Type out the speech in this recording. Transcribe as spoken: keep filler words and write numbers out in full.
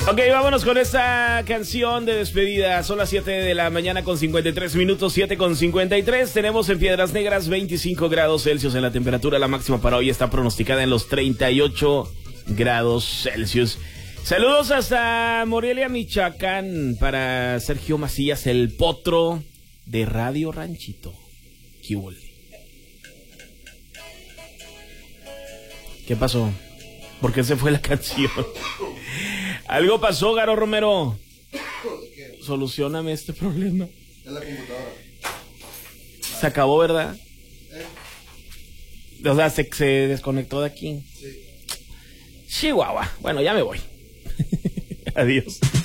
Ok, vámonos con esta canción de despedida. Son las siete de la mañana con cincuenta y tres minutos, siete con cincuenta y tres. Tenemos en Piedras Negras veinticinco grados Celsius en la temperatura. La máxima para hoy está pronosticada en los treinta y ocho grados Celsius. Saludos hasta Morelia, Michoacán, para Sergio Macías, el potro de Radio Ranchito. ¿Qué hubo? ¿Qué pasó? ¿Por qué se fue la canción? Algo pasó, Garo Romero. Solucioname este problema. Es la computadora. Se acabó, ¿verdad? ¿Eh? O sea, se, se desconectó de aquí. Sí. Chihuahua. Bueno, ya me voy. Adiós.